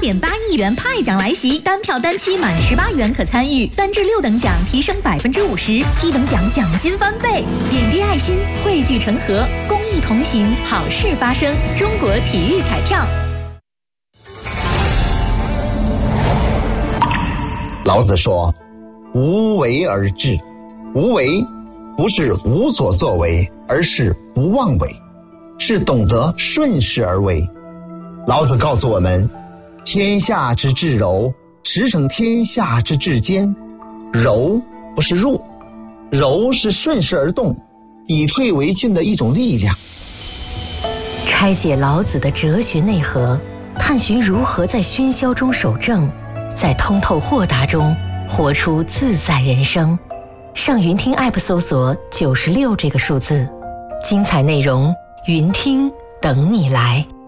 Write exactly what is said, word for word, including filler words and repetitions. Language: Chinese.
点八亿元派奖来袭，单票单期满十八元可参与，三至六等奖提升百分之五十，七等奖奖金翻倍。点滴爱心，汇聚成河，公益同行，好事发生。中国体育彩票。 老子说：“无为而治。”无为不是无所作为，而是不妄为，是懂得顺势而为。老子告诉我们，天下之至柔，驰骋天下之至坚。柔不是弱，柔是顺势而动，以退为进的一种力量。 拆解老子的哲学内核，探寻如何在喧嚣中守正，在通透豁达中活出自在人生。上云听 App 搜索九十六这个数字，精彩内容云听等你来。